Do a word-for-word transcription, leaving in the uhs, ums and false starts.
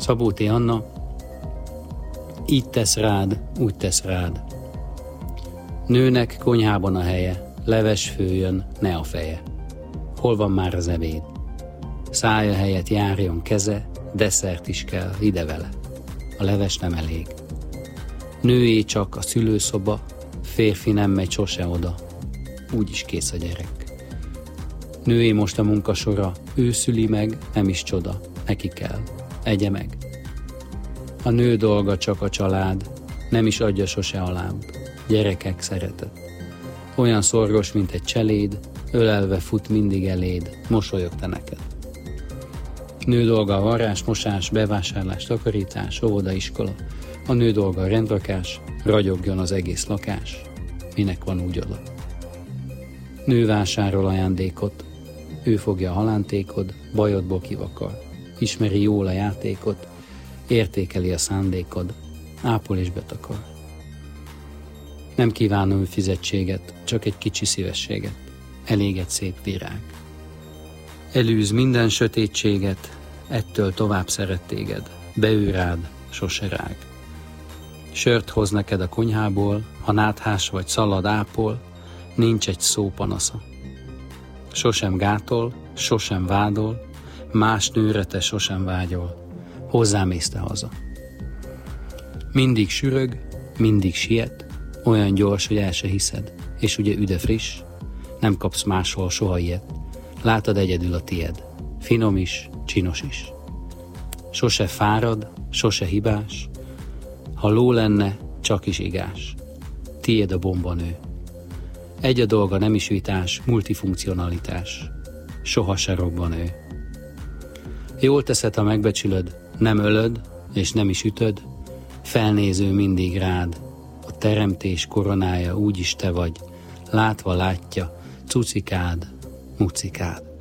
Szabó T. Anna, így tesz rád, úgy tesz rád. Nőnek konyhában a helye, leves főjön, ne a feje. Hol van már az ebéd? Szája helyett járjon keze, desszert is kell, ide vele. A leves nem elég. Nőé csak a szülőszoba, férfi nem megy sose oda. Úgyis kész a gyerek. Nőé most a munkasora, ő szüli meg, nem is csoda, neki kell. Egye meg. A nő dolga csak a család, nem is adja sose alább. Gyerekek, szeretet. Olyan szorgos, mint egy cseléd, ölelve fut mindig eléd, mosolyog te neked. Nő dolga a varrás, mosás, bevásárlás, takarítás, óvoda, iskola. A nő dolga a rendrakás, ragyogjon az egész lakás. Minek van úgy oda? Nő vásárol ajándékot, ő fogja a halántékod, bajodból kivakar. Ismeri jól a játékot, értékeli a szándékod, ápol és betakar. Nem kívánom ő fizetséget, csak egy kicsi szívességet, elég egy szép virág. Elűz minden sötétséget, ettől tovább szeret téged, beül rád, sose rág. Sört hoz neked a konyhából, ha náthás vagy szalad ápol, nincs egy szó panasza. Sosem gátol, sosem vádol, más nőre te sosem vágyol, hozzám ész te haza. Mindig sürög, mindig siet, olyan gyors, hogy el se hiszed, és ugye üde friss, nem kapsz máshol soha ilyet, látad egyedül a tied, finom is, csinos is. Sose fárad, sose hibás, ha ló lenne, csak is igás. Tied a bombanő. Egy a dolga, nem is vitás, multifunkcionalitás. Soha se robban ő. Jól teszed, ha megbecsülöd, nem ölöd, és nem is ütöd, felnéző mindig rád. A teremtés koronája úgyis te vagy, látva látja, cucikád, mucikád.